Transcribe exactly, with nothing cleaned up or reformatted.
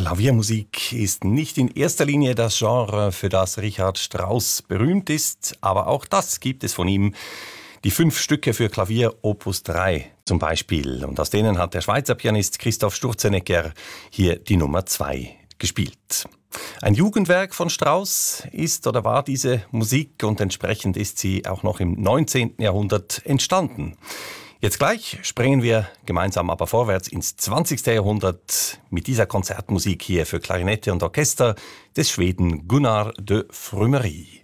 Klaviermusik ist nicht in erster Linie das Genre, für das Richard Strauss berühmt ist, aber auch das gibt es von ihm. Die fünf Stücke für Klavier Opus drei zum Beispiel. Und aus denen hat der Schweizer Pianist Christoph Sturzenegger hier die Nummer zwei gespielt. Ein Jugendwerk von Strauss ist oder war diese Musik und entsprechend ist sie auch noch im neunzehnten Jahrhundert entstanden. Jetzt gleich springen wir gemeinsam aber vorwärts ins zwanzigsten Jahrhundert mit dieser Konzertmusik hier für Klarinette und Orchester des Schweden Gunnar de Frümery.